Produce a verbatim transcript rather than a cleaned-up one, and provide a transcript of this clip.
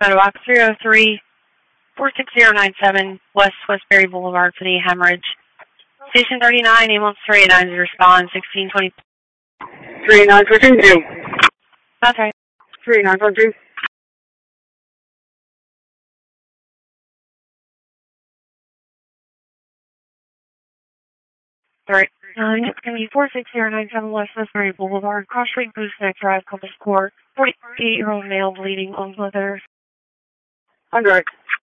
Box three oh three, four six zero nine seven, West Westbury Boulevard for the hemorrhage. Station thirty-nine, ambulance three eight nine to respond, sixteen twenty. three eight nine, switching to. That's right. three eight nine, switching. Right. Nine, it's going to be four six zero nine seven West Westbury Boulevard, Cross Street, Gooseneck Drive, Compass Court. forty-eight-year-old male bleeding on both ears. I'm right.